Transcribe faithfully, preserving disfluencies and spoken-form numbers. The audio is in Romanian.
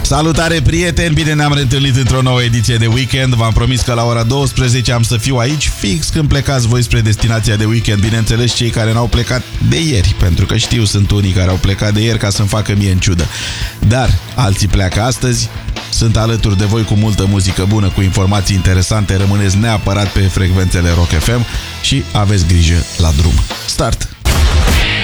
Salutare, prieteni! Bine ne-am reîntâlnit într-o nouă ediție de weekend. V-am promis că la ora douăsprezece am să fiu aici, fix când plecați voi spre destinația de weekend. Bineînțeles, cei care n-au plecat de ieri, pentru că știu, sunt unii care au plecat de ieri ca să-mi facă mie în ciudă. Dar alții pleacă astăzi. Sunt alături de voi cu multă muzică bună, cu informații interesante. Rămâneți neapărat pe frecvențele Rock F M și aveți grijă la drum. Start!